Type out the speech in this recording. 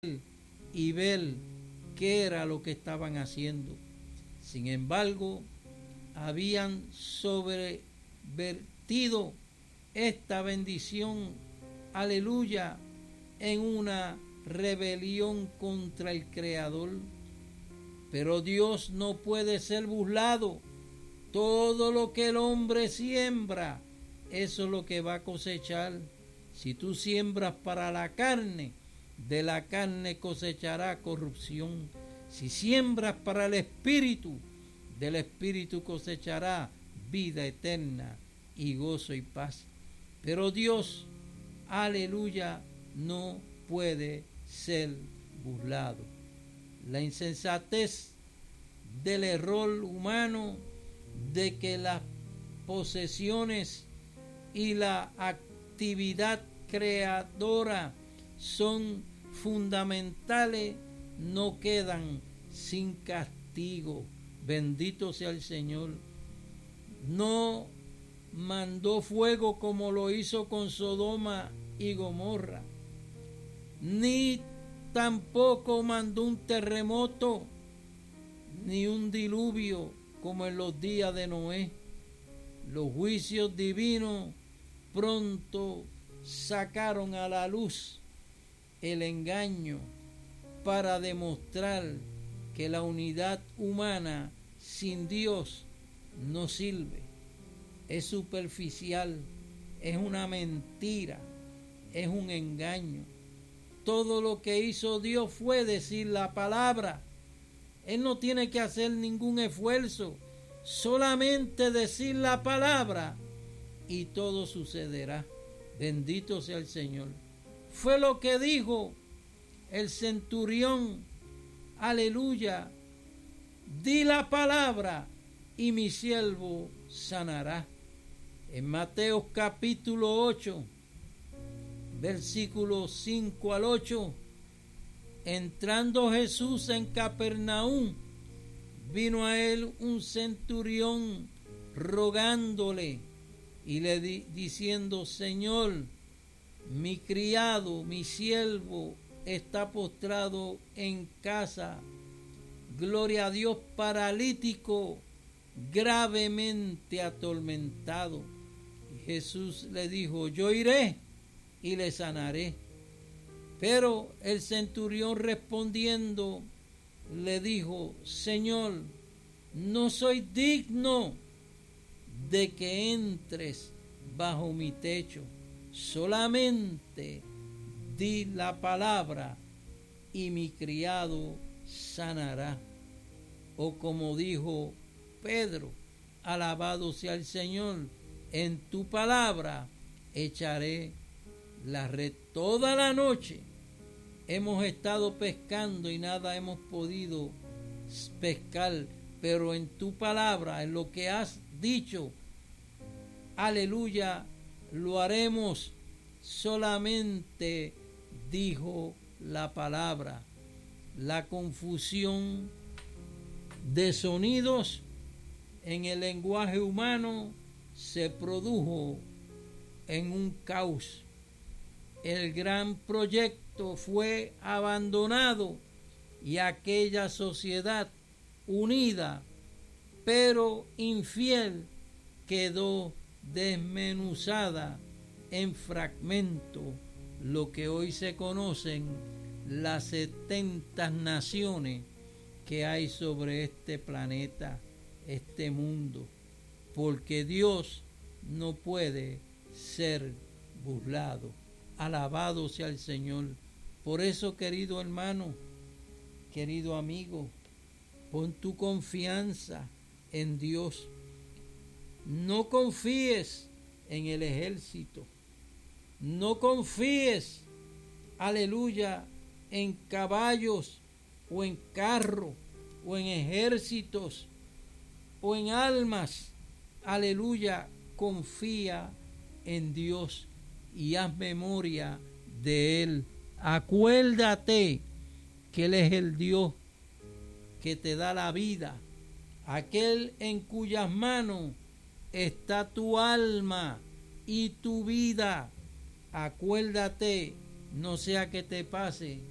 y ver qué era lo que estaban haciendo. Sin embargo, habían sobrevertido esta bendición, aleluya, en una rebelión contra el Creador. Pero Dios no puede ser burlado. Todo lo que el hombre siembra, eso es lo que va a cosechar. Si tú siembras para la carne, de la carne cosechará corrupción. Si siembras para el Espíritu, del Espíritu cosechará vida eterna y gozo y paz. Pero Dios, aleluya, no puede ser burlado. La insensatez del error humano de que las posesiones y la actividad creadora son fundamentales no quedan sin castigo. Bendito sea el Señor. No mandó fuego como lo hizo con Sodoma y Gomorra, ni tampoco mandó un terremoto ni un diluvio como en los días de Noé. Los juicios divinos pronto sacaron a la luz el engaño para demostrar que la unidad humana sin Dios no sirve. Es superficial, es una mentira, es un engaño. Todo lo que hizo Dios fue decir la palabra. Él no tiene que hacer ningún esfuerzo, solamente decir la palabra y todo sucederá. Bendito sea el Señor. Fue lo que dijo el centurión, aleluya, di la palabra y mi siervo sanará. En Mateo capítulo 8, versículos 5 al 8, entrando Jesús en Capernaum, vino a él un centurión rogándole y le diciendo: Señor, mi criado, mi siervo, está postrado en casa, gloria a Dios, paralítico, gravemente atormentado. Y Jesús le dijo: yo iré y le sanaré. Pero el centurión respondiendo le dijo: Señor, no soy digno de que entres bajo mi techo, solamente di la palabra y mi criado sanará. O como dijo Pedro: alabado sea el Señor, en tu palabra echaré la red. Toda la noche hemos estado pescando y nada hemos podido pescar, pero en tu palabra, en lo que has dicho, aleluya, lo haremos. Solamente dijo la palabra. La confusión de sonidos en el lenguaje humano se produjo en un caos. El gran proyecto fue abandonado y aquella sociedad unida pero infiel quedó desmenuzada en fragmentos, lo que hoy se conocen las 70 naciones que hay sobre este planeta, este mundo, porque Dios no puede ser burlado. Alabado sea el Señor. Por eso, querido hermano, querido amigo, pon tu confianza en Dios. No confíes en el ejército. No confíes, aleluya, en caballos o en carros o en ejércitos o en almas. Aleluya, confía en Dios y haz memoria de Él. Acuérdate que Él es el Dios que te da la vida, aquel en cuyas manos está tu alma y tu vida. Acuérdate, no sea que te pase